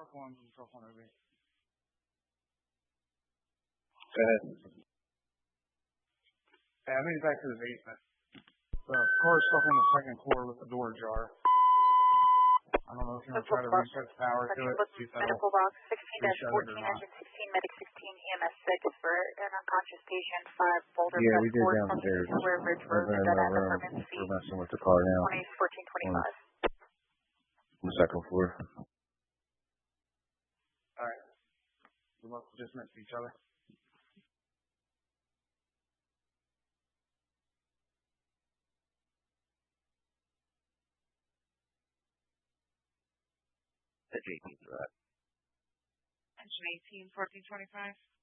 truck one and truck 1 over. Go ahead. Yeah, I made it back to the basement. The car's stuck on the second floor with the door ajar. I don't know if you want to try to reset the power to it, see if that'll Medical box 16-14, reset it or not. engine 16, medic 16, EMS 6 for an unconscious patient, 5 Boulder Yeah, Press we did 4, downstairs. Square Ridge Road, Over in that the at room. apartment C, We're messing with the car now. 20-14-25. On the second floor. Alright. We must have just missed each other. At JP for that. Engine 18, 1425.